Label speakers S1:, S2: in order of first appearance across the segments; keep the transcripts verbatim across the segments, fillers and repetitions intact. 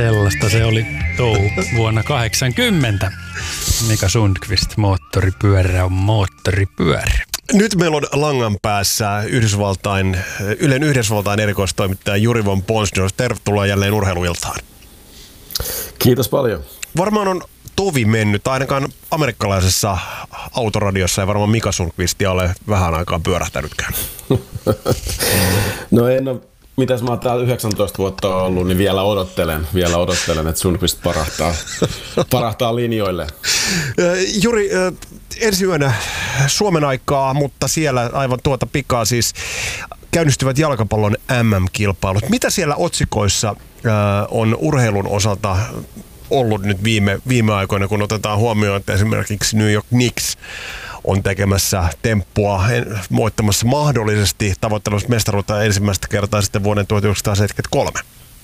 S1: Sellaista se oli touhu vuonna kahdeksankymmentä. Mika Sundqvist, moottoripyörä on moottoripyörä.
S2: Nyt meillä on langan päässä Yhdysvaltain, Ylen Yhdysvaltain erikoistoimittaja Juri von Ponsdorf. Tervetuloa jälleen Urheiluiltaan.
S3: Kiitos paljon.
S2: Varmaan on tovi mennyt, ainakaan amerikkalaisessa autoradiossa ei varmaan Mika Sundqvistia ole vähän aikaa pyörähtänytkään.
S3: No en ole, mitäs mä oon täällä yhdeksäntoista vuotta ollut, niin vielä odottelen, vielä odottelen, että Sundqvist parahtaa, parahtaa linjoille.
S2: Juri, ensi yönä Suomen aikaa, mutta siellä aivan tuota pikaa siis käynnistyvät jalkapallon M M-kilpailut. Mitä siellä otsikoissa on urheilun osalta ollut nyt viime, viime aikoina, kun otetaan huomioon, että esimerkiksi New York Knicks on tekemässä temppua, voittamassa mahdollisesti tavoittelemassa mestaruutta ensimmäistä kertaa sitten vuoden tuhatyhdeksänsataaseitsemänkymmentäkolme.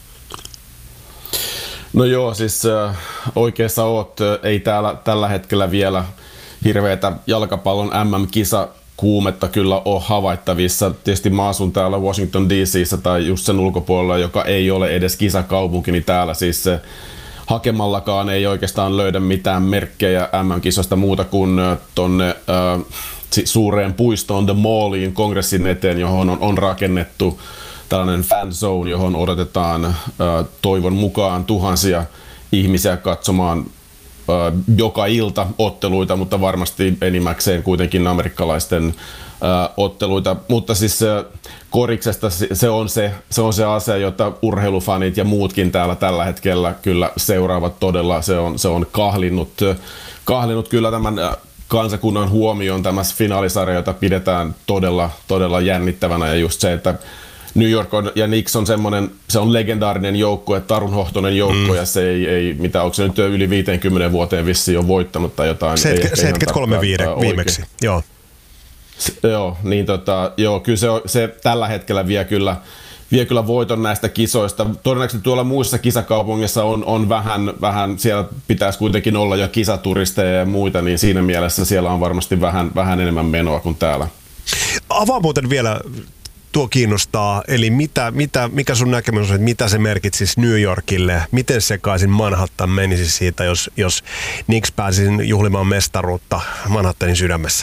S3: No joo, siis äh, oikeassa oot, ei täällä tällä hetkellä vielä hirveätä jalkapallon M M-kisa kuumetta kyllä ole havaittavissa. Tietysti mä asun täällä Washington D C:ssä tai just sen ulkopuolella, joka ei ole edes kisakaupunki, niin täällä siis se hakemallakaan ei oikeastaan löydä mitään merkkejä M M-kisosta muuta kuin tonne äh, suureen puistoon The Malliin kongressin eteen, johon on, on rakennettu tällainen fan zone, johon odotetaan äh, toivon mukaan tuhansia ihmisiä katsomaan äh, joka ilta otteluita, mutta varmasti enimmäkseen kuitenkin amerikkalaisten äh, otteluita. Mutta siis äh, koriksesta se on se, se on se asia, jota urheilufanit ja muutkin täällä tällä hetkellä kyllä seuraavat todella. Se on, se on kahlinut, kahlinut kyllä tämän kansakunnan huomioon tämä finaalisarja, jota pidetään todella, todella jännittävänä. Ja just se, että New York on, ja Knicks on semmoinen, se on legendaarinen joukko, tarunhohtoinen joukko, mm. ja se ei, ei mitä, onko se nyt yli viiteenkymmeneen vuoteen vissiin on voittanut tai jotain.
S2: seitsemänkymmentäkolme viimeksi, joo.
S3: S- joo, niin tota, joo, kyllä se, on, se tällä hetkellä vie kyllä, vie kyllä voiton näistä kisoista. Todennäköisesti tuolla muissa kisakaupungissa on, on vähän, vähän, siellä pitäisi kuitenkin olla jo kisaturisteja ja muita, niin siinä mielessä siellä on varmasti vähän, vähän enemmän menoa kuin täällä.
S2: Avaa muuten vielä, tuo kiinnostaa, eli mitä, mitä, mikä sun näkemys on, että mitä se merkitsisi New Yorkille, miten sekaisin Manhattan menisi siitä, jos, jos Knicks pääsisi juhlimaan mestaruutta Manhattanin sydämessä?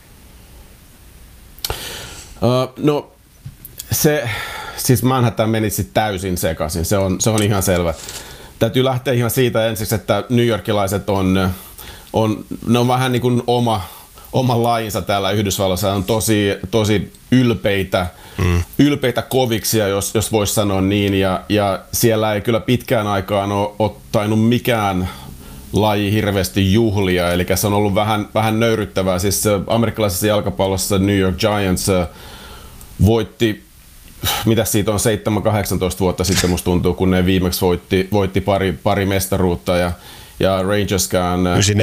S3: Uh, no se, siis Manhattan menisi täysin sekaisin, se on, se on ihan selvä. Täytyy lähteä ihan siitä ensiksi, että New Yorkilaiset on, on, ne on vähän niin kuin oma, oma lainsa täällä Yhdysvalloissa, on tosi, tosi ylpeitä, mm. ylpeitä koviksia, jos, jos voisi sanoa niin, ja, ja siellä ei kyllä pitkään aikaan ole ottanut mikään laji hirveästi juhlia, eli se on ollut vähän, vähän nöyryttävää. Siis amerikkalaisessa jalkapallossa New York Giants voitti, mitä siitä on, seitsemän kahdeksantoista vuotta sitten musta tuntuu, kun ne viimeksi voitti, voitti pari, pari mestaruutta, ja, ja Rangerskään